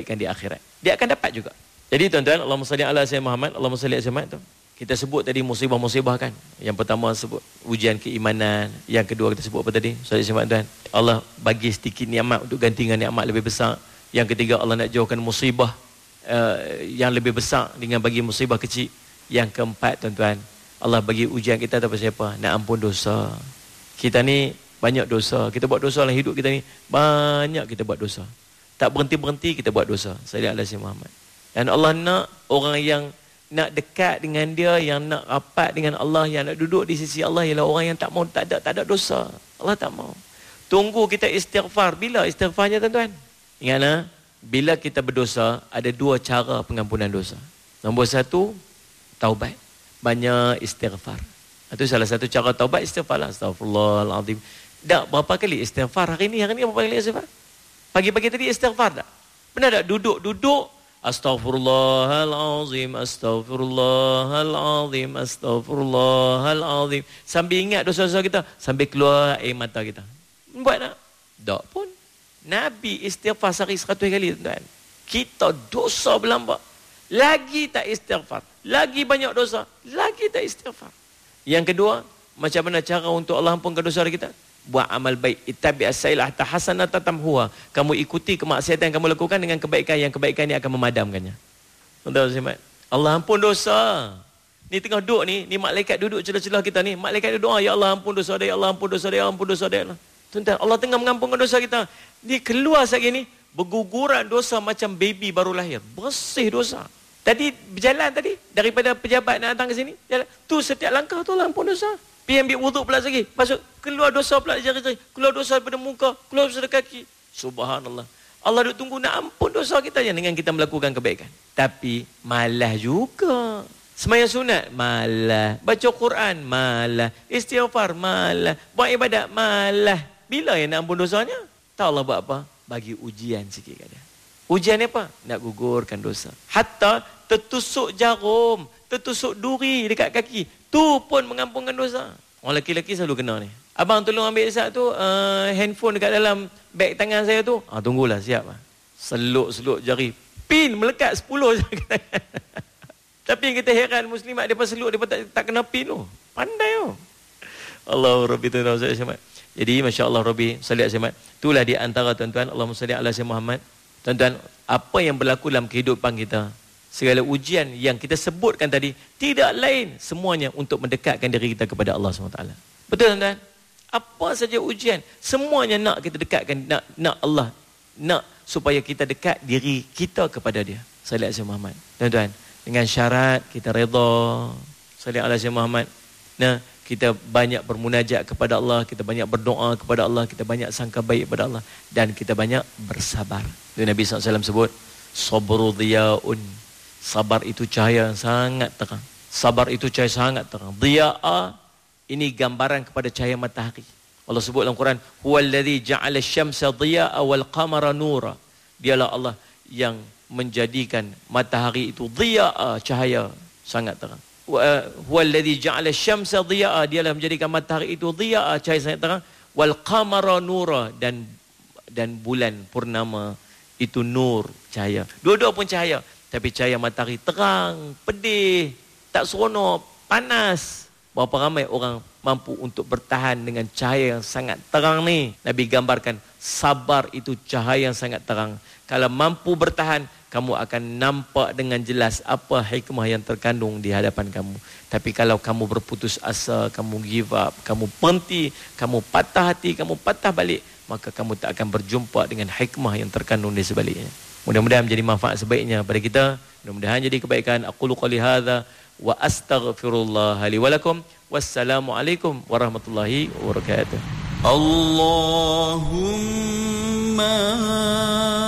di akhirat. Dia akan dapat juga. Jadi tuan-tuan, Allahumma salli ala sayyidina Muhammad, Allahumma salli ala Muhammad tu. Kita sebut tadi musibah-musibah kan. Yang pertama sebut ujian keimanan, yang kedua kita sebut apa tadi? Salli Muhammad tuan. Allah bagi sedikit nikmat untuk ganti dengan nikmat lebih besar. Yang ketiga Allah nak jauhkan musibah yang lebih besar dengan bagi musibah kecil. Yang keempat tuan-tuan, Allah bagi ujian kita atas siapa? Nak ampun dosa. Kita ni banyak dosa. Kita buat dosa dalam hidup kita ni. Banyak kita buat dosa. Tak berhenti-berhenti kita buat dosa. Salli ala sayyidina Muhammad. Dan Allah nak orang yang nak dekat dengan dia, yang nak rapat dengan Allah, yang nak duduk di sisi Allah ialah orang yang tak mau, tak ada dosa. Allah tak mau. Tunggu kita istighfar. Bila istighfarnya tuan-tuan? Ingatlah, bila kita berdosa, ada dua cara pengampunan dosa. Nombor satu, taubat. Banyak istighfar. Itu salah satu cara taubat, istighfar lah. Astaghfirullahaladzim. Tak, berapa kali istighfar hari ni? Hari ni berapa kali istighfar? Pagi-pagi tadi istighfar tak? Benar tak? Duduk. Astaghfirullahalazim, astaghfirullahalazim, astaghfirullahalazim. Sambil ingat dosa-dosa kita, sambil keluar air mata kita. Buat tak? Tak pun. Nabi istighfar sehari 100 kali tuan. Kita dosa berlambak. Lagi tak istighfar. Lagi banyak dosa. Lagi tak istighfar. Yang kedua, macam mana cara untuk Allah ampunkan dosa kita? Buat amal baik. Ittabi as-sayyi'ah hasanatan tamhuha. Kamu ikuti kemaksiatan yang kamu lakukan dengan kebaikan, yang kebaikan ini akan memadamkannya. Tuan-tuan, Allah ampun dosa. Ni tengah duduk ni malaikat duduk celah-celah kita ni. Malaikat doa, ya Allah ampun dosa dia, ya Allah ampun dosa dia, ya Allah ampun dosa dia. Tuan-tuan, Allah tengah mengampunkan dosa kita. Ni keluar sekali ni, berguguran dosa macam baby baru lahir. Bersih dosa. Tadi berjalan tadi daripada pejabat nak datang ke sini, jalan. Tu setiap langkah tu Allah ampun dosa. Pergi ambil wuduk pula lagi. Masuk, keluar dosa pula jari-jari. Keluar dosa daripada muka. Keluar dosa dari kaki. Subhanallah. Allah duk tunggu nak ampun dosa kita je dengan kita melakukan kebaikan. Tapi malas juga. Sembahyang sunat, malas. Baca Quran, malas. Istighfar, malas. Buat ibadat, malas. Bila yang nak ampun dosanya? Tahu Allah buat apa? Bagi ujian sikit kat dia. Ujian apa? Nak gugurkan dosa. Hatta tertusuk jarum, tertusuk duri dekat kaki. Tu pun mengampunkan dosa. Orang lelaki-lelaki selalu kena ni. Abang tolong ambil sat tu, handphone dekat dalam beg tangan saya tu. Tunggulah, siap. Seluk-seluk jari. Pin melekat 10 je. Tapi yang kita heran, muslimat dia seluk, dia tak kena pin tu. Pandai tu. Allah Rabbi Tuhan Muhammad. Jadi, Masya Allah Rabbi, salli ala Muhammad. Itulah di antara tuan-tuan, Allahumma salli ala Muhammad. Tuan-tuan, apa yang berlaku dalam kehidupan kita, segala ujian yang kita sebutkan tadi, tidak lain semuanya untuk mendekatkan diri kita kepada Allah SWT. Betul tuan-tuan? Apa saja ujian, semuanya nak kita dekatkan, nak Allah, nak supaya kita dekat diri kita kepada dia. Sallallahu alaihi Muhammad. Tuan-tuan, dengan syarat kita redha. Sallallahu alaihi Muhammad. Nah, kita banyak bermunajat kepada Allah, kita banyak berdoa kepada Allah, kita banyak sangka baik kepada Allah, dan kita banyak bersabar. Nabi SAW sebut, sabru dhiyaun. Sabar itu cahaya yang sangat terang. Sabar itu cahaya sangat terang. Dhiya'a, ini gambaran kepada cahaya matahari. Allah sebut dalam Quran, huwallazi ja'ala asy-syamsa dhiya'a wal qamara nura. Dialah Allah yang menjadikan matahari itu dhiya'a, cahaya sangat terang. Huwallazi ja'ala asy-syamsa dhiya'a, dialah menjadikan matahari itu dhiya'a, cahaya sangat terang, wal qamara nura, dan bulan purnama itu nur, cahaya. Dua-dua pun cahaya. Tapi cahaya matahari terang, pedih, tak seronok, panas. Berapa ramai orang mampu untuk bertahan dengan cahaya yang sangat terang ni? Nabi gambarkan, sabar itu cahaya yang sangat terang. Kalau mampu bertahan, kamu akan nampak dengan jelas apa hikmah yang terkandung di hadapan kamu. Tapi kalau kamu berputus asa, kamu give up, kamu berhenti, kamu patah hati, kamu patah balik, maka kamu tak akan berjumpa dengan hikmah yang terkandung di sebaliknya. Mudah-mudahan menjadi manfaat sebaiknya pada kita. Mudah-mudahan jadi kebaikan. Aqulu qali hadza wa astaghfirullah li wa lakum. Wassalamualaikum warahmatullahi wabarakatuh. Allahumma